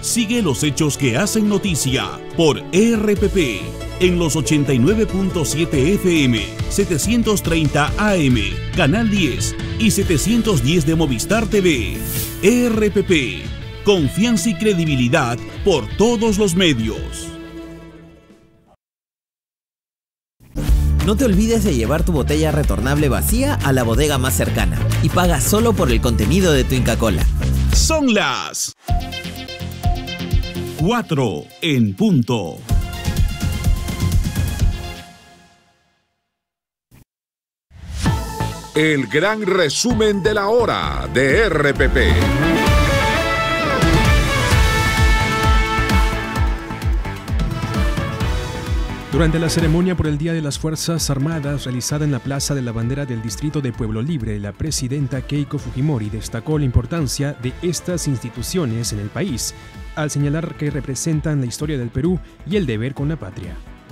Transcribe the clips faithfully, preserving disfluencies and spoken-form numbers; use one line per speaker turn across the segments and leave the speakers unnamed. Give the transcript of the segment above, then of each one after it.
Sigue los hechos que hacen noticia por R P P en los ochenta y nueve punto siete F M, setecientos treinta A M, Canal diez y setecientos diez de Movistar T V. R P P, confianza y credibilidad por todos los medios.
No te olvides de llevar tu botella retornable vacía a la bodega más cercana y paga solo por el contenido de tu Inca Kola.
Son las cuatro en punto.
El gran resumen de la hora de R P P.
Durante la ceremonia por el Día de las Fuerzas Armadas realizada en la Plaza de la Bandera del Distrito de Pueblo Libre, la presidenta Keiko Fujimori destacó la importancia de estas instituciones en el país, al señalar que representan la historia del Perú y el deber con la patria.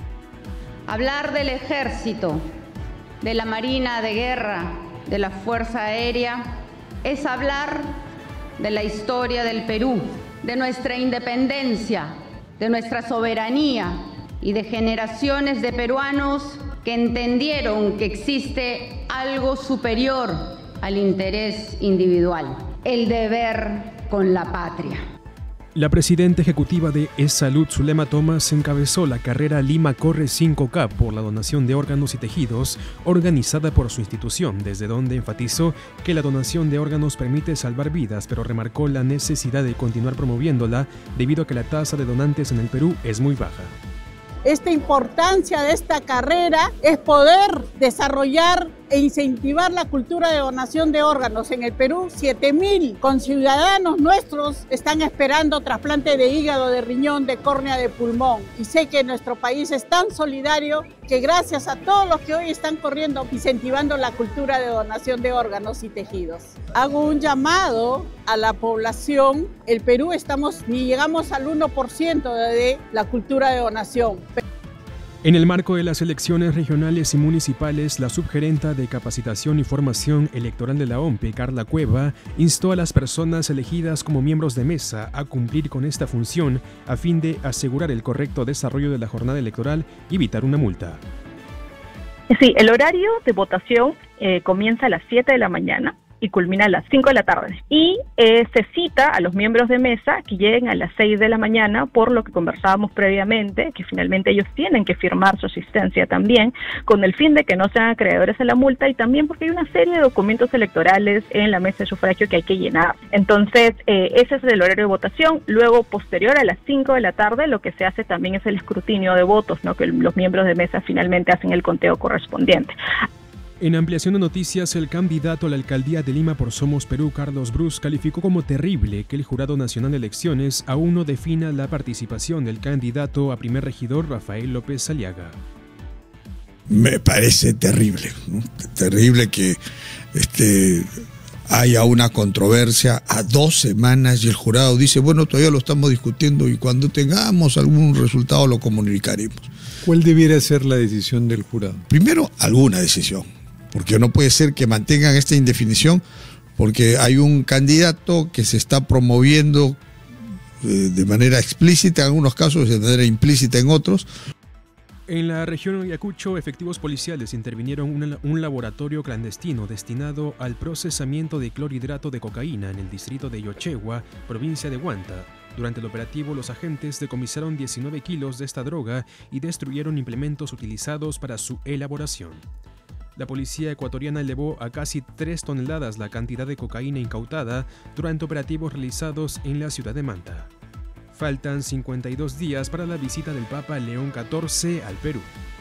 Hablar del Ejército, de la Marina de Guerra, de la Fuerza Aérea, es hablar de la historia del Perú, de nuestra independencia, de nuestra soberanía y de generaciones de peruanos que entendieron que existe algo superior al interés individual, el deber con la patria.
La presidenta ejecutiva de E-Salud, Zulema Thomas, encabezó la carrera Lima Corre cinco K por la donación de órganos y tejidos organizada por su institución, desde donde enfatizó que la donación de órganos permite salvar vidas, pero remarcó la necesidad de continuar promoviéndola debido a que la tasa de donantes en el Perú es muy baja.
Esta importancia de esta carrera es poder desarrollar e incentivar la cultura de donación de órganos. En el Perú, siete mil conciudadanos nuestros están esperando trasplante de hígado, de riñón, de córnea, de pulmón. Y sé que nuestro país es tan solidario que gracias a todos los que hoy están corriendo, incentivando la cultura de donación de órganos y tejidos. Hago un llamado a la población. El Perú estamos, ni llegamos al uno por ciento de la cultura de donación.
En el marco de las elecciones regionales y municipales, la subgerenta de Capacitación y Formación Electoral de la O M P E, Carla Cueva, instó a las personas elegidas como miembros de mesa a cumplir con esta función a fin de asegurar el correcto desarrollo de la jornada electoral y evitar una multa.
Sí, el horario de votación eh, comienza a las siete de la mañana y culmina a las cinco de la tarde. Y eh, se cita a los miembros de mesa que lleguen a las seis de la mañana, por lo que conversábamos previamente, que finalmente ellos tienen que firmar su asistencia también, con el fin de que no sean acreedores a la multa y también porque hay una serie de documentos electorales en la mesa de sufragio que hay que llenar. Entonces, eh, ese es el horario de votación. Luego, posterior a las cinco de la tarde, lo que se hace también es el escrutinio de votos, ¿no? Que los miembros de mesa finalmente hacen el conteo correspondiente.
En ampliación de noticias, el candidato a la alcaldía de Lima por Somos Perú, Carlos Brus, calificó como terrible que el Jurado Nacional de Elecciones aún no defina la participación del candidato a primer regidor, Rafael López Aliaga.
Me parece terrible, ¿no? Terrible que este, haya una controversia a dos semanas y el jurado dice, bueno, todavía lo estamos discutiendo y cuando tengamos algún resultado lo comunicaremos.
¿Cuál debiera ser la decisión del jurado?
Primero, alguna decisión. Porque no puede ser que mantengan esta indefinición, porque hay un candidato que se está promoviendo eh, de manera explícita en algunos casos y de manera implícita en otros.
En la región de Ayacucho, efectivos policiales intervinieron en un laboratorio clandestino destinado al procesamiento de clorhidrato de cocaína en el distrito de Yochegua, provincia de Huanta. Durante el operativo, los agentes decomisaron diecinueve kilos de esta droga y destruyeron implementos utilizados para su elaboración. La policía ecuatoriana elevó a casi tres toneladas la cantidad de cocaína incautada durante operativos realizados en la ciudad de Manta. Faltan cincuenta y dos días para la visita del Papa León catorce al Perú.